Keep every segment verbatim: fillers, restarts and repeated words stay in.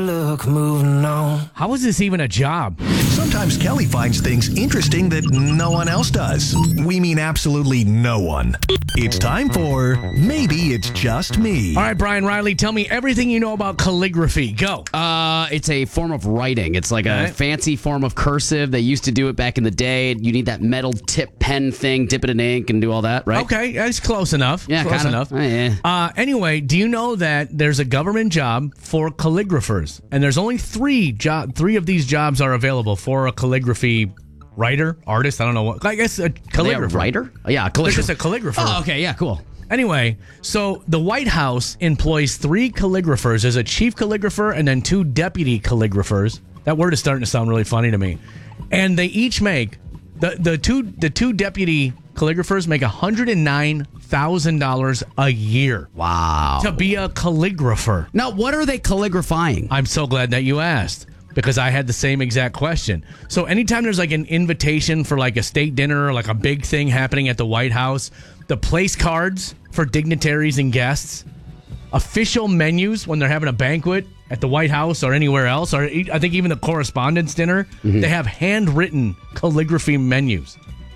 Look, moving on. How is this even a job? Sometimes Kelly finds things interesting that no one else does. We mean absolutely no one. It's time for Maybe It's Just Me. All right, Brian Riley, tell me everything you know about calligraphy. Go. Uh, it's a form of writing. It's like a Right. fancy form of cursive. They used to do it back in the day. You need that metal tip pen thing, dip it in ink, and do all that, right? Okay, that's close enough. Yeah, close kinda. enough. Oh, yeah. Uh, anyway, do you know that there's a government job for calligraphers, and there's only three job, three of these jobs are available for a calligraphy writer, artist. I don't know what. I guess a Are they calligrapher. a writer? Oh, yeah, a They're calligrapher. just a calligrapher. Oh, okay, yeah, cool. Anyway, so the White House employs three calligraphers. There's a chief calligrapher and then two deputy calligraphers. That word is starting to sound really funny to me. And they each make the the two the two deputy calligraphers make one hundred nine thousand dollars a year Wow. to be a calligrapher. Now, what are they calligraphing? I'm so glad that you asked, because I had the same exact question. So anytime there's like an invitation for like a state dinner or like a big thing happening at the White House, the place cards for dignitaries and guests, official menus when they're having a banquet at the White House or anywhere else, or I think even the Correspondents' Dinner, they have handwritten calligraphy menus.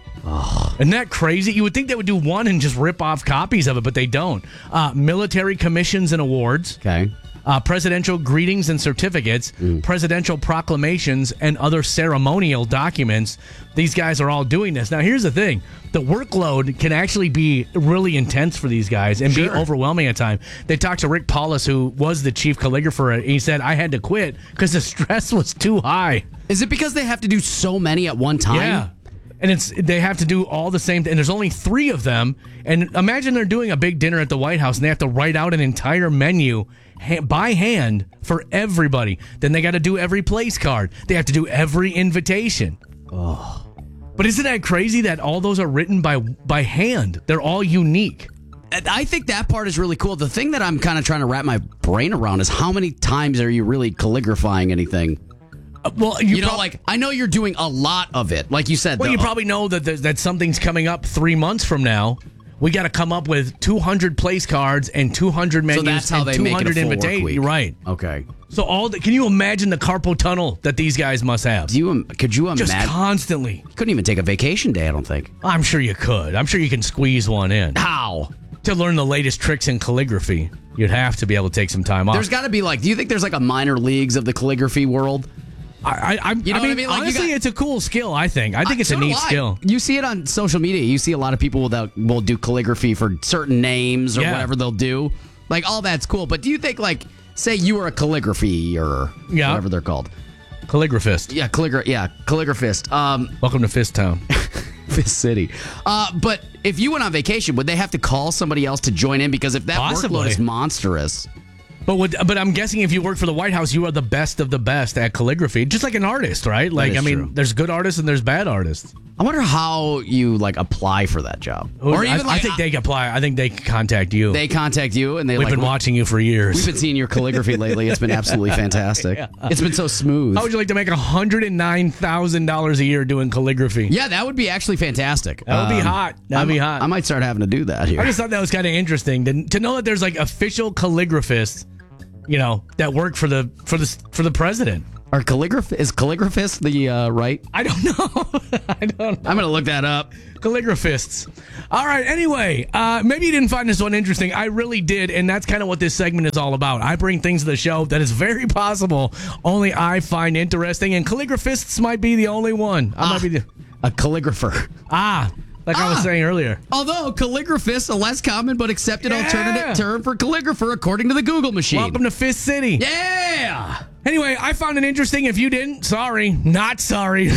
Isn't that crazy? You would think they would do one and just rip off copies of it, but they don't. Uh, military commissions and awards. Okay. Uh, presidential greetings and certificates, presidential proclamations, and other ceremonial documents. These guys are all doing this. Now, here's the thing. The workload can actually be really intense for these guys and be overwhelming at times. They talked to Rick Paulus, who was the chief calligrapher, and he said, I had to quit because the stress was too high. Is it because they have to do so many at one time? Yeah. And it's they have to do all the same, and there's only three of them. And imagine they're doing a big dinner at the White House, and they have to write out an entire menu ha- by hand for everybody. Then they got to do every place card. They have to do every invitation. Oh. But isn't that crazy that all those are written by by hand? They're all unique. I think that part is really cool. The thing that I'm kind of trying to wrap my brain around is how many times are you really calligraphing anything? Uh, well, you, You know, prob- like, I know you're doing a lot of it. Like you said, well, the- you probably know that there's- that something's coming up three months from now. We got to come up with two hundred place cards and two hundred menus so that's how and they two make it a hundred full work invitations. week. You're right. Okay. So all the, can you imagine the carpal tunnel that these guys must have? Do you could you Just imagine? constantly. You couldn't even take a vacation day, I don't think. I'm sure you could. I'm sure you can squeeze one in. How? To learn the latest tricks in calligraphy, you'd have to be able to take some time off. There's got to be like, do you think there's like a minor leagues of the calligraphy world? I, I, I'm- You know I what mean, I mean? Like, you honestly, got- it's a cool skill, I think. I think it's So a do neat I. skill. You see it on social media. You see a lot of people that will do calligraphy for certain names or Yeah. whatever they'll do. Like, all that's cool. But do you think, like, say you were a calligraphy or Yeah. whatever they're called? Calligraphist. Yeah, calligra- yeah, calligraphist. Um, Welcome to Fist Town. Fist City. Uh, but if you went on vacation, would they have to call somebody else to join in? Because if that Possibly. workload is monstrous. But would, but I'm guessing if you work for the White House, you are the best of the best at calligraphy, just like an artist, right? Like, is I mean, true. there's good artists and there's bad artists. I wonder how you, like, apply for that job. Or I, even, I like, think they can apply. I think they can contact you. they contact you and they, We've like, been watching you for years. we've been seeing your calligraphy lately. It's been absolutely fantastic. It's been so smooth. How would you like to make one hundred nine thousand dollars a year doing calligraphy? Yeah, that would be actually fantastic. That would be Um, hot. That would I'm- be hot. I might start having to do that here. I just thought that was kind of interesting to, to know that there's like official calligraphists, you know, that work for the for the for the president. Are calligraph is calligraphist the uh, right? I don't know. I don't know. I'm gonna look that up. Calligraphists. All right. Anyway, uh, maybe you didn't find this one interesting. I really did, and that's kind of what this segment is all about. I bring things to the show that is very possible only I find interesting, and calligraphists might be the only one. I might be the A calligrapher. ah, like I was Ah. saying earlier. Although calligraphist, a less common but accepted Yeah. alternative term for calligrapher, according to the Google machine. Welcome to Fist City. Yeah. Anyway, I found it interesting. If you didn't, sorry. Not sorry.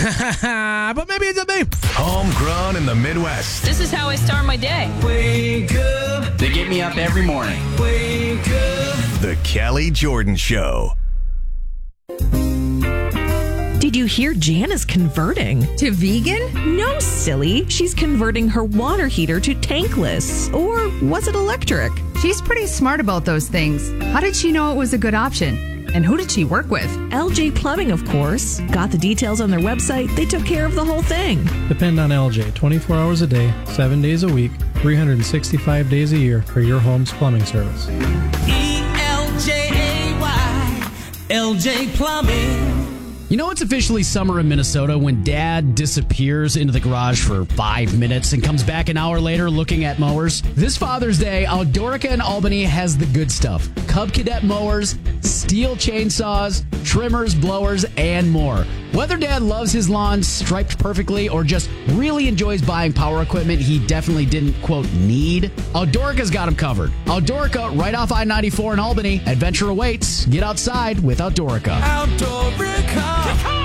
But maybe it's a me. Homegrown in the Midwest. This is how I start my day. Wake up, They get me up every morning. wake up. The Kelly Jordan Show. Did you hear Jan is converting? To vegan? No, silly. She's converting her water heater to tankless. Or was it electric? She's pretty smart about those things. How did she know it was a good option? And who did she work with? L J Plumbing, of course. Got the details on their website. They took care of the whole thing. Depend on L J twenty-four hours a day, seven days a week, three hundred sixty-five days a year for your home's plumbing service. E L J A Y, L J Plumbing. You know it's officially summer in Minnesota when Dad disappears into the garage for five minutes and comes back an hour later looking at mowers? This Father's Day, Outdoorica in Albany has the good stuff. Cub Cadet mowers, steel chainsaws, trimmers, blowers, and more. Whether Dad loves his lawn striped perfectly or just really enjoys buying power equipment he definitely didn't, quote, need, Outdoorica's got him covered. Outdoorica, right off I ninety-four in Albany. Adventure awaits. Get outside with Outdoorica. Outdoorica.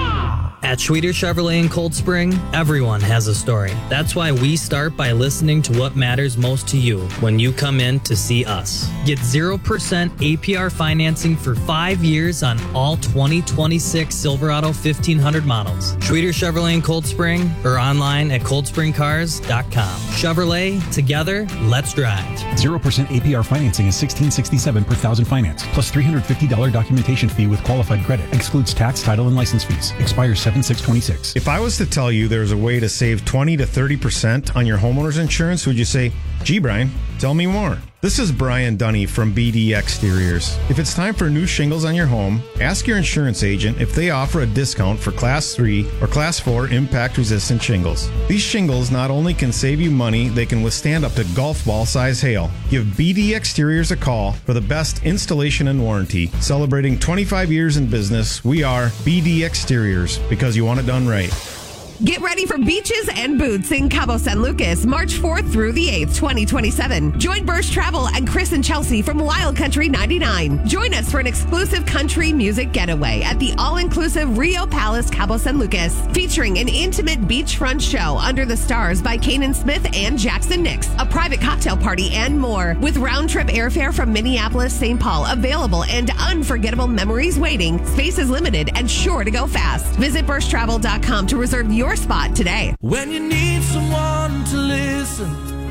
At Schweeter Chevrolet in Cold Spring, everyone has a story. That's why we start by listening to what matters most to you when you come in to see us. Get zero percent A P R financing for five years on all twenty twenty-six Silverado fifteen hundred models. Schweeter Chevrolet in Cold Spring or online at cold spring cars dot com. Chevrolet, together, let's drive. zero percent A P R financing is sixteen sixty-seven per thousand finance, plus three hundred fifty dollars documentation fee with qualified credit. Excludes tax, title, and license fees. Expires seven six twenty-six. If I was to tell you there's a way to save twenty to thirty percent on your homeowner's insurance, would you say, gee, Brian, tell me more? This is Brian Dunny from B D Exteriors. If it's time for new shingles on your home, ask your insurance agent if they offer a discount for Class three or Class four impact-resistant shingles. These shingles not only can save you money, they can withstand up to golf ball size hail. Give B D Exteriors a call for the best installation and warranty. Celebrating twenty-five years in business, we are B D Exteriors, because you want it done right. Get ready for beaches and boots in Cabo San Lucas, March fourth through the eighth, twenty twenty-seven. Join Burst Travel and Chris and Chelsea from Wild Country ninety-nine. Join us for an exclusive country music getaway at the all-inclusive Rio Palace Cabo San Lucas, featuring an intimate beachfront show under the stars by Kanan Smith and Jackson Nix, a private cocktail party, and more. With round-trip airfare from Minneapolis, Saint Paul available and unforgettable memories waiting, space is limited and sure to go fast. Visit burst travel dot com to reserve your spot today. When you need someone to listen,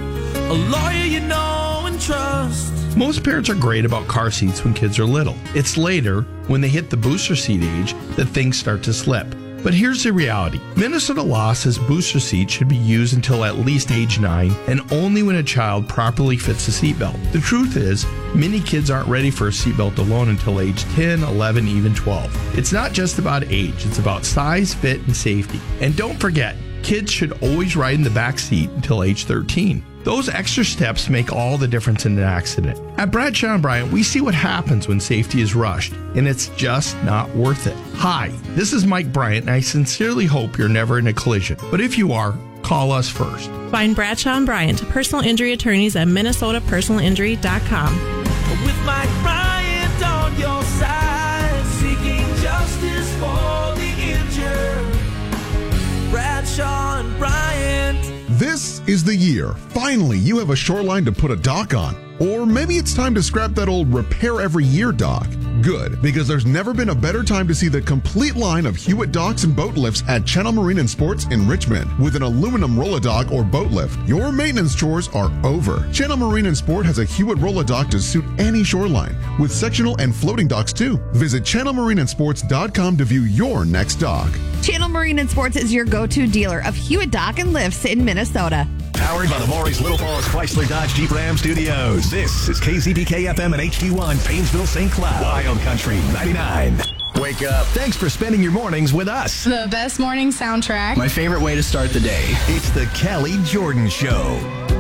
a lawyer you know and trust. Most parents are great about car seats when kids are little. It's later, when they hit the booster seat age, that things start to slip. But here's the reality. Minnesota law says booster seats should be used until at least age nine and only when a child properly fits the seatbelt. The truth is, many kids aren't ready for a seatbelt alone until age ten, eleven, even twelve. It's not just about age, it's about size, fit, and safety. And don't forget, kids should always ride in the back seat until age thirteen. Those extra steps make all the difference in an accident. At Bradshaw and Bryant, we see what happens when safety is rushed, and it's just not worth it. Hi, this is Mike Bryant, and I sincerely hope you're never in a collision. But if you are, call us first. Find Bradshaw and Bryant, personal injury attorneys at minnesota personal injury dot com. With Mike Bryant on your side, seeking justice for the injured. Bradshaw and Bryant. This is the year. Finally, you have a shoreline to put a dock on. Or maybe it's time to scrap that old repair every year dock. Good, because there's never been a better time to see the complete line of Hewitt docks and boat lifts at Channel Marine and Sports in Richmond. With an aluminum roll-a-dock or boat lift, your maintenance chores are over. Channel Marine and Sport has a Hewitt roll-a-dock to suit any shoreline, with sectional and floating docks too. Visit channel marine and sports dot com to view your next dock. Channel Marine and Sports is your go-to dealer of Hewitt dock and lifts in Minnesota. Powered by the Maury's Little Falls Chrysler Dodge Jeep Ram Studios. This is K Z B K F M and H D one, Painesville, Saint Cloud. Wild Country ninety-nine. Wake up. Thanks for spending your mornings with us. The best morning soundtrack. My favorite way to start the day. It's the Kelly Jordan Show.